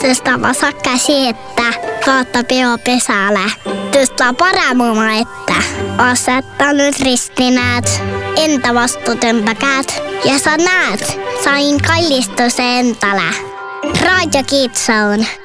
Tästä vasakka siettä, kautta pesällä. Tästä paramuma, että asettanut ristinäät, entä vastuutymppäkäät. Ja sä näet, sain kallistusentälä. Radio Kitsaun.